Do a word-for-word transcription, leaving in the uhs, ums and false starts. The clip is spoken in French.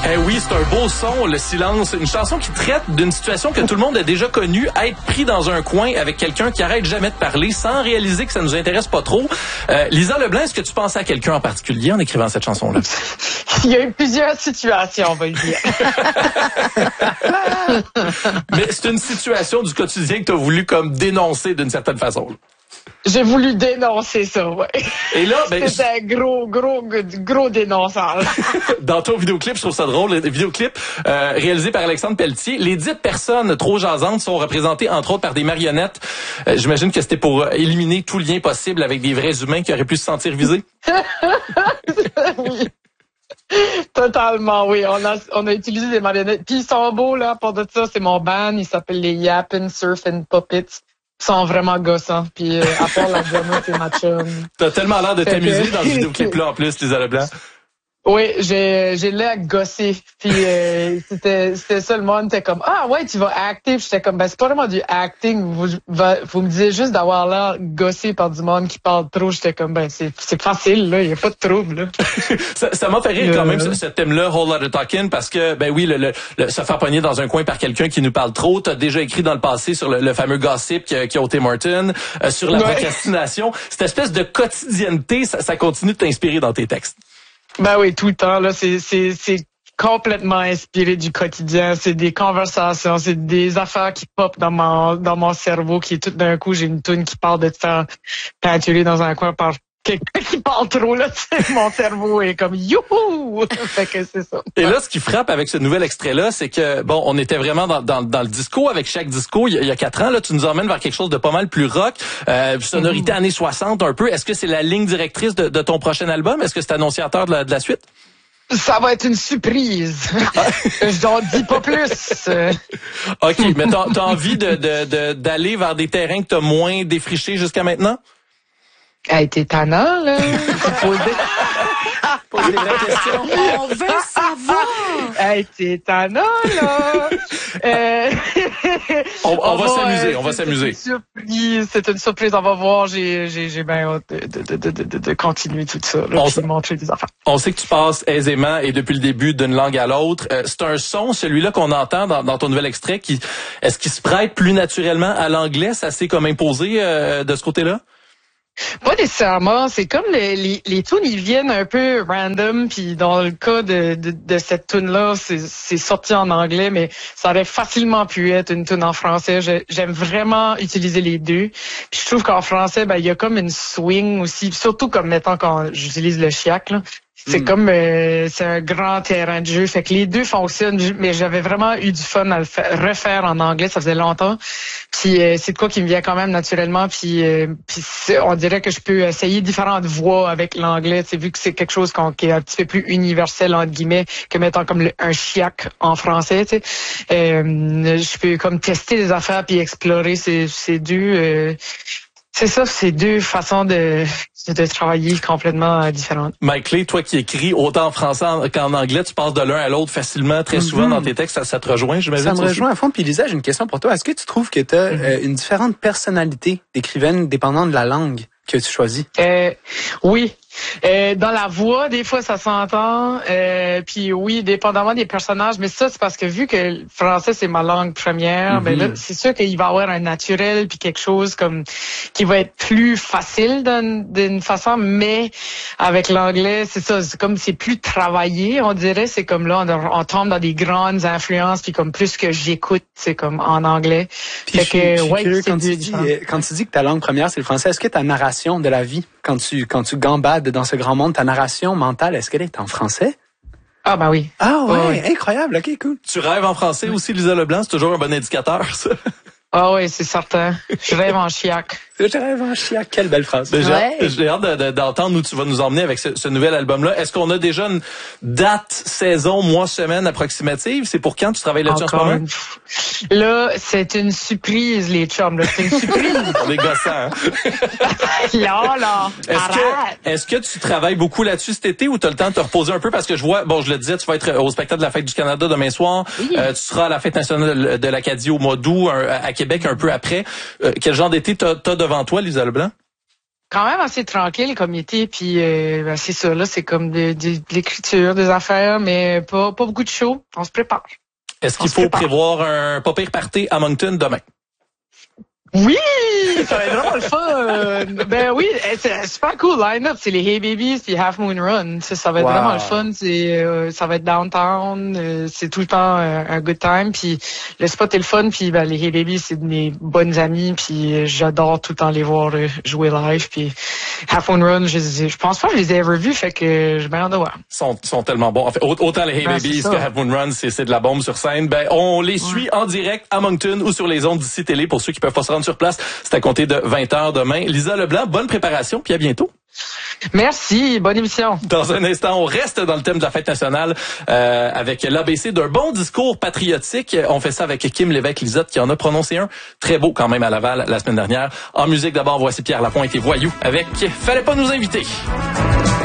Eh oui, c'est un beau son, le silence. Une chanson qui traite d'une situation que tout le monde a déjà connue, être pris dans un coin avec quelqu'un qui arrête jamais de parler sans réaliser que ça nous intéresse pas trop. Euh, Lisa Leblanc, est-ce que tu pensais à quelqu'un en particulier en écrivant cette chanson-là? Il y a eu plusieurs situations, on va le dire. Mais c'est une situation du quotidien que tu as voulu comme dénoncer d'une certaine façon. J'ai voulu dénoncer ça, ouais. Et là, ben, c'était un gros, gros, gros dénonçage. Dans ton vidéoclip, je trouve ça drôle, le vidéoclip euh, réalisé par Alexandre Pelletier, les dix personnes trop jasantes sont représentées entre autres par des marionnettes. Euh, j'imagine que c'était pour éliminer tout lien possible avec des vrais humains qui auraient pu se sentir visés. Oui. Totalement, oui. On a, on a utilisé des marionnettes. Puis ils sont beaux, là, à part de ça, c'est mon band, il s'appelle les Yappin' Surfin' Puppets. Ils sont vraiment gossants. Puis euh, à part la drummer, c'est ma chum. T'as tellement l'air de Fait t'amuser que... dans ce vidéoclip-là en plus, Lisa Leblanc. Oui, j'ai j'ai l'air gossé. Puis euh, c'était c'était ça, le monde était comme ah ouais, tu vas acter. Puis j'étais comme ben c'est pas vraiment du acting. Vous vous me disiez juste d'avoir l'air gossé par du monde qui parle trop. J'étais comme ben c'est c'est facile là, il y a pas de trouble là. ça ça m'a fait rire quand même ce, ce thème-là, Whole Lotta Talking, parce que ben oui le, le, le se faire pogner dans un coin par quelqu'un qui nous parle trop. T'as déjà écrit dans le passé sur le, le fameux gossip qui a, qui a ôté Martin, euh, sur la ouais. procrastination. Cette espèce de quotidienneté, ça, ça continue de t'inspirer dans tes textes. Ben oui, tout le temps, là, c'est, c'est, c'est complètement inspiré du quotidien. C'est des conversations, c'est des affaires qui pop dans mon, dans mon cerveau, qui est tout d'un coup, j'ai une toune qui parle de te faire peinturer dans un coin par quelqu'un qui parle trop, là, mon cerveau est comme youhou! Fait que c'est ça. Et là, ce qui frappe avec ce nouvel extrait-là, c'est que, bon, on était vraiment dans, dans, dans le disco, avec chaque disco, il y, a, il y a quatre ans, là, tu nous emmènes vers quelque chose de pas mal plus rock, euh, sonorité mm-hmm. années soixante un peu. Est-ce que c'est la ligne directrice de, de ton prochain album? Est-ce que c'est annonciateur de la, de la suite? Ça va être une surprise. Je t'en dis pas plus. OK, mais t'as, t'as envie de, de, de, d'aller vers des terrains que t'as moins défrichés jusqu'à maintenant? Hey, t'es tannant, là. Poser... Poser des vraies questions. On veut savoir. Hey, t'es tannant, là. Euh... on, on, on va, va s'amuser, euh, on va s'amuser. C'est une surprise, c'est une surprise. On va voir. J'ai, j'ai, j'ai bien hâte de, de, de, de, de continuer tout ça, là, on puis de montrer des affaires. On sait que tu passes aisément et depuis le début d'une langue à l'autre. Euh, c'est un son, celui-là qu'on entend dans, dans ton nouvel extrait, qui est-ce qu'il se prête plus naturellement à l'anglais? Ça s'est comme imposé euh, de ce côté-là? Pas nécessairement. C'est comme les, les, les tunes, ils viennent un peu random. Puis dans le cas de, de, de cette tune-là, c'est, c'est sorti en anglais, mais ça aurait facilement pu être une tune en français. Je, j'aime vraiment utiliser les deux. Puis je trouve qu'en français, ben il y a comme une swing aussi, surtout comme mettons quand j'utilise le chiac, là. C'est mm. comme euh, c'est un grand terrain de jeu, fait que les deux fonctionnent, mais j'avais vraiment eu du fun à le faire, refaire en anglais, ça faisait longtemps. Puis euh, c'est de quoi qui me vient quand même naturellement, puis euh, puis on dirait que je peux essayer différentes voix avec l'anglais, c'est vu que c'est quelque chose qu'on, qui est un petit peu plus universel entre guillemets que mettons comme le, un chiac en français, tu sais. Euh, je peux comme tester des affaires puis explorer ces ces deux euh, c'est ça, c'est deux façons de de travailler complètement différentes. Mike Clay, toi qui écris autant en français qu'en anglais, tu passes de l'un à l'autre facilement, très souvent mm-hmm. dans tes textes, ça, ça te rejoint, j'imagine? Ça me rejoint à fond. Puis Lisa, j'ai une question pour toi. Est-ce que tu trouves que tu as mm-hmm. euh, une différente personnalité d'écrivaine dépendant de la langue que tu choisis? Euh, oui. Euh, dans la voix, des fois, ça s'entend. Euh, puis oui, dépendamment des personnages. Mais ça, c'est parce que vu que le français, c'est ma langue première, mm-hmm. ben là, c'est sûr qu'il va y avoir un naturel puis quelque chose comme qui va être plus facile d'une, d'une façon. Mais avec l'anglais, c'est ça. C'est comme c'est plus travaillé, on dirait. C'est comme là, on, on tombe dans des grandes influences. Puis comme plus que j'écoute, c'est comme en anglais. Puis fait je, que, je suis ouais, curieux, quand tu dis quand tu dis que ta langue première, c'est le français, est-ce que ta narration de la vie, quand tu quand tu gambades dans ce grand monde, ta narration mentale, est-ce qu'elle est en français? Ah ben oui. Ah ouais, oh, oui. Incroyable, ok, cool. Tu rêves en français aussi, Lisa Leblanc, c'est toujours un bon indicateur, ça. Ah oui, c'est certain. Je rêve en chiac. Je rêve en chiac, quelle belle phrase. J'ai, ouais. j'ai hâte de, de, d'entendre où tu vas nous emmener avec ce, ce nouvel album-là. Est-ce qu'on a déjà une date, saison, mois, semaine approximative? C'est pour quand tu travailles là-dessus en ce moment? Une... Là, c'est une surprise, les chums. Là. C'est une surprise. On est gossants, hein? là, là, est-ce que, est-ce que tu travailles beaucoup là-dessus cet été ou tu as le temps de te reposer un peu? Parce que je vois, bon, je le disais, tu vas être au spectacle de la Fête du Canada demain soir. Oui. Euh, tu seras à la Fête nationale de l'Acadie au mois d'août, à Québec un peu après. Euh, quel genre d'été t'as, t'as devant toi, Lisa Leblanc? quand même assez tranquille comme été, puis euh, ben, c'est ça, là, c'est comme de, de, de l'écriture, des affaires, mais pas, pas beaucoup de show. On se prépare. Est-ce qu'il faut prévoir un pas pire party à Moncton demain? Oui! Ça va être vraiment le fun! Ben oui, c'est un super cool line-up. C'est les Hey Babies puis Half Moon Run. Ça, ça va être wow. vraiment le fun. C'est, euh, ça va être downtown. Euh, c'est tout le temps euh, un good time. Puis le spot est le fun. Puis ben, les Hey Babies, c'est de mes bonnes amies. Puis euh, j'adore tout le temps les voir euh, jouer live. Puis Half Moon Run, je, je pense pas que je les ai ever vus. Fait que j'ai bien hâte de voir. Ils sont, sont tellement bons. En fait, autant les Hey ben, Babies que Half Moon Run, c'est, c'est de la bombe sur scène. Ben, on les suit ouais. en direct à Moncton ou sur les ondes d'ici télé pour ceux qui peuvent pas se rendre sur place. C'est à compter de vingt heures demain. Lisa Leblanc, bonne préparation, puis à bientôt. Merci, bonne émission. Dans un instant, on reste dans le thème de la fête nationale euh, avec l'A B C d'un bon discours patriotique. On fait ça avec Kim Lévesque-Lizotte qui en a prononcé un très beau quand même à Laval la semaine dernière. En musique d'abord, voici Pierre Lapointe et Voyou avec « Fallait pas nous inviter ».